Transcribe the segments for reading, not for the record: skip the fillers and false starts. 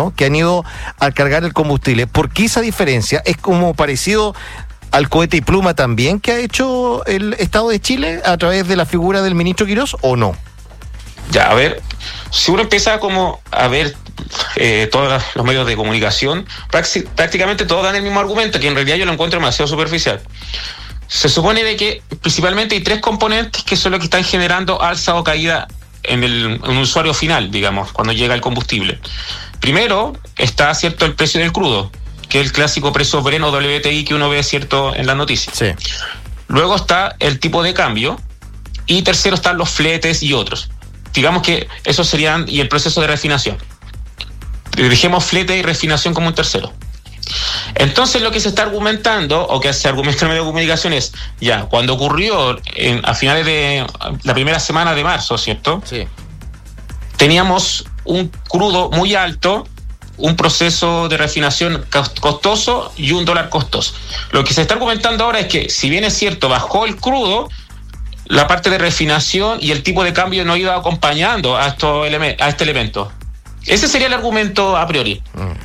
¿no? Que han ido a cargar el combustible. ¿Por qué esa diferencia? ¿Es como parecido al cohete y pluma también que ha hecho el Estado de Chile a través de la figura del ministro Quirós o no? Ya, a ver, si uno empieza como a ver todos los medios de comunicación, prácticamente todos dan el mismo argumento, que en realidad yo lo encuentro demasiado superficial. Se supone de que principalmente hay 3 componentes que son los que están generando alza o caída en el usuario final, digamos, cuando llega el combustible. Primero está, cierto, el precio del crudo, que es el clásico precio Brent o WTI que uno ve, cierto, en las noticias. Sí. Luego está el tipo de cambio y tercero están los fletes y otros. Digamos que esos serían, y el proceso de refinación. Dejemos flete y refinación como un tercero. Entonces lo que se está argumentando, o que se argumenta en medio de comunicación es, ya, cuando ocurrió a finales de la primera semana de marzo, ¿cierto? Sí. Teníamos un crudo muy alto, un proceso de refinación costoso y un dólar costoso. Lo que se está argumentando ahora es que, si bien es cierto, bajó el crudo, la parte de refinación y el tipo de cambio no iba acompañando a este elemento. Ese sería el argumento a priori.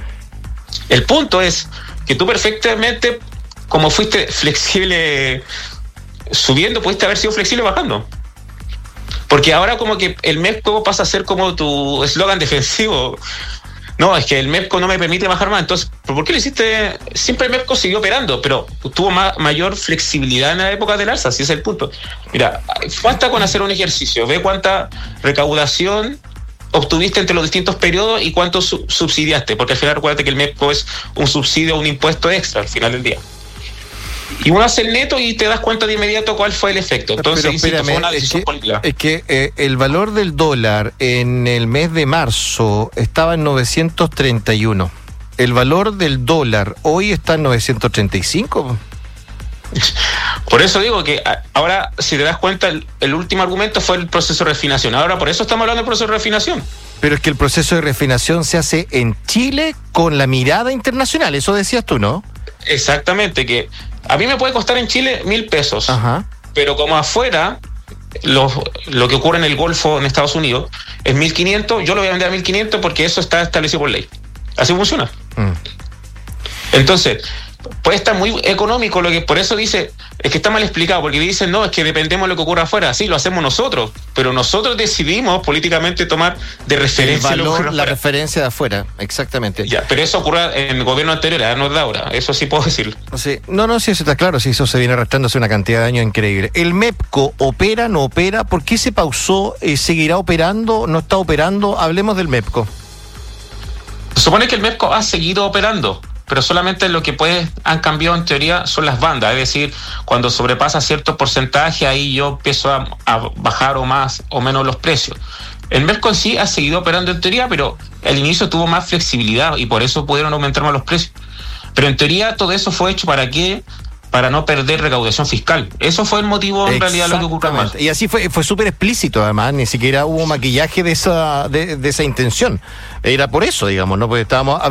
El punto es que tú perfectamente, como fuiste flexible subiendo, pudiste haber sido flexible bajando. Porque ahora como que el MEPCO pasa a ser como tu eslogan defensivo. No, es que el MEPCO no me permite bajar más. Entonces, ¿por qué lo hiciste? Siempre el MEPCO siguió operando, pero tuvo mayor flexibilidad en la época del alza, así es el punto. Mira, basta con hacer un ejercicio, ve cuánta recaudación obtuviste entre los distintos periodos y cuánto subsidiaste, porque al final recuérdate que el MEPCO es un subsidio o un impuesto extra al final del día. Y uno hace el neto y te das cuenta de inmediato cuál fue el efecto. Entonces, pero fue una decisión política. Es que el valor del dólar en el mes de marzo estaba en 931. El valor del dólar hoy está en 935. Por eso digo que ahora, si te das cuenta, el último argumento fue el proceso de refinación. Ahora, por eso estamos hablando del proceso de refinación. Pero es que el proceso de refinación se hace en Chile con la mirada internacional. Eso decías tú, ¿no? Exactamente, que a mí me puede costar en Chile 1.000 pesos. Ajá. Pero como afuera, lo que ocurre en el Golfo, en Estados Unidos, es 1.500, yo lo voy a vender a 1.500 porque eso está establecido por ley. Así funciona. Entonces, puede estar muy económico, lo que por eso dice, es que está mal explicado, porque dicen, no, es que dependemos de lo que ocurra afuera. Sí, lo hacemos nosotros, pero nosotros decidimos políticamente tomar de referencia el valor, la referencia de afuera, exactamente. Ya, pero eso ocurre en el gobierno anterior, no es de ahora, eso sí puedo decirlo. Sí, no, sí, eso está claro, sí, eso se viene arrastrando hace una cantidad de años increíble. ¿El MEPCO opera, no opera? ¿Por qué se pausó? ¿Seguirá operando? ¿No está operando? Hablemos del MEPCO. Se supone que el MEPCO ha seguido operando, pero solamente lo que han cambiado en teoría son las bandas, es decir, cuando sobrepasa cierto porcentaje, ahí yo empiezo a bajar o más o menos los precios. El MEPCO en sí ha seguido operando en teoría, pero al inicio tuvo más flexibilidad y por eso pudieron aumentar más los precios. Pero en teoría todo eso fue hecho ¿para qué? Para no perder recaudación fiscal. Eso fue el motivo en realidad lo que ocurrió más. Y así fue súper explícito además, ni siquiera hubo maquillaje de esa intención. Era por eso, digamos, ¿no? Porque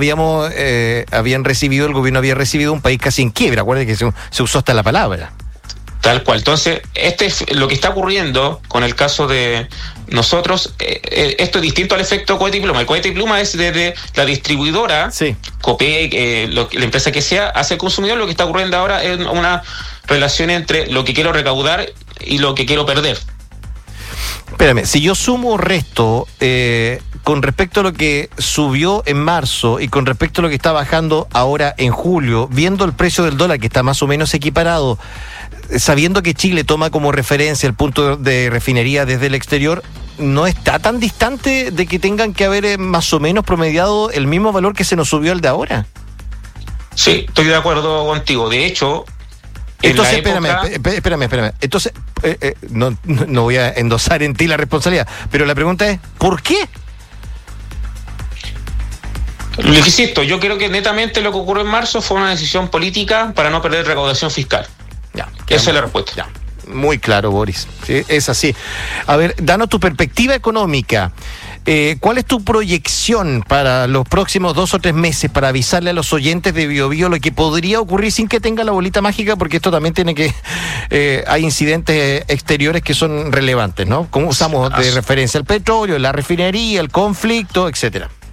habían recibido, el gobierno había recibido un país casi en quiebra, acuérdense que se usó hasta la palabra. Tal cual. Entonces, lo que está ocurriendo con el caso de nosotros, esto es distinto al efecto cohete y pluma. El cohete y pluma es desde la distribuidora, sí. Copec, la empresa que sea, hacia el consumidor. Lo que está ocurriendo ahora es una relación entre lo que quiero recaudar y lo que quiero perder. Espérame, si yo sumo o resto con respecto a lo que subió en marzo y con respecto a lo que está bajando ahora en julio, viendo el precio del dólar que está más o menos equiparado, sabiendo que Chile toma como referencia el punto de refinería desde el exterior, ¿no está tan distante de que tengan que haber más o menos promediado el mismo valor que se nos subió el de ahora? Sí, estoy de acuerdo contigo. De hecho, entonces, espérame. Entonces, no voy a endosar en ti la responsabilidad, pero la pregunta es, ¿por qué? Lo que insisto, yo creo que netamente lo que ocurrió en marzo fue una decisión política para no perder recaudación fiscal. Ya, esa es la respuesta. Ya. Muy claro, Boris. Sí, es así. A ver, danos tu perspectiva económica. ¿Cuál es tu proyección para los próximos 2 o 3 meses para avisarle a los oyentes de BioBio lo que podría ocurrir sin que tenga la bolita mágica? Porque esto también tiene que... hay incidentes exteriores que son relevantes, ¿no? Como usamos de referencia el petróleo, la refinería, el conflicto, etcétera.